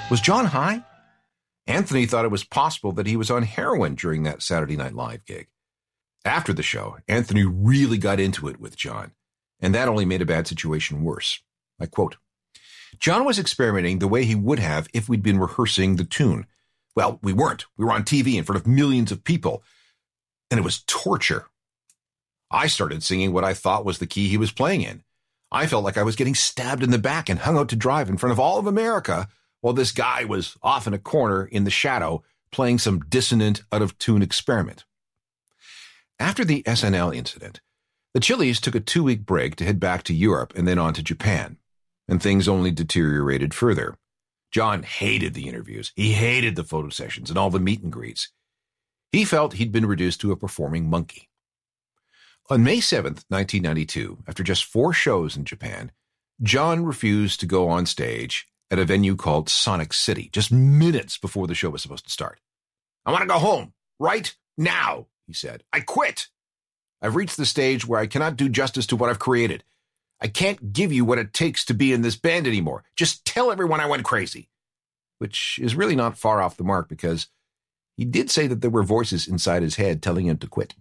Was John high? Anthony thought it was possible that he was on heroin during that Saturday Night Live gig. After the show, Anthony really got into it with John, and that only made a bad situation worse. I quote, "John was experimenting the way he would have if we'd been rehearsing the tune. Well, we weren't. We were on TV in front of millions of people, and it was torture. I started singing what I thought was the key he was playing in. I felt like I was getting stabbed in the back and hung out to dry in front of all of America while this guy was off in a corner in the shadow playing some dissonant, out-of-tune experiment." After the SNL incident, the Chili's took a 2-week break to head back to Europe and then on to Japan, and things only deteriorated further. John hated the interviews. He hated the photo sessions and all the meet and greets. He felt he'd been reduced to a performing monkey. On May 7th, 1992, after just 4 shows in Japan, John refused to go on stage at a venue called Sonic City, just minutes before the show was supposed to start. "I want to go home, right now," he said. "I quit. I've reached the stage where I cannot do justice to what I've created. I can't give you what it takes to be in this band anymore. Just tell everyone I went crazy." Which is really not far off the mark, because he did say that there were voices inside his head telling him to quit.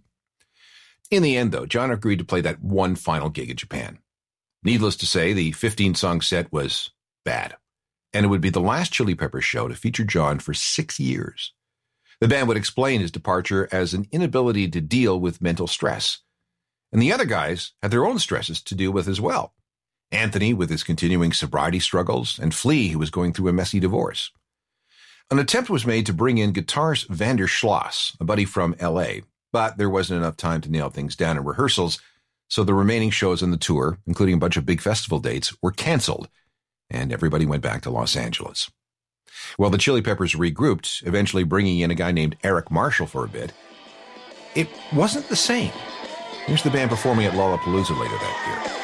In the end, though, John agreed to play that one final gig in Japan. Needless to say, the 15-song set was bad, and it would be the last Chili Peppers show to feature John for 6 years. The band would explain his departure as an inability to deal with mental stress. And the other guys had their own stresses to deal with as well. Anthony with his continuing sobriety struggles, and Flea, who was going through a messy divorce. An attempt was made to bring in guitarist Vander Schloss, a buddy from L.A., but there wasn't enough time to nail things down in rehearsals, so the remaining shows on the tour, including a bunch of big festival dates, were canceled, and everybody went back to Los Angeles. Well, the Chili Peppers regrouped, eventually bringing in a guy named Eric Marshall for a bit. It wasn't the same. Here's the band performing at Lollapalooza later that year.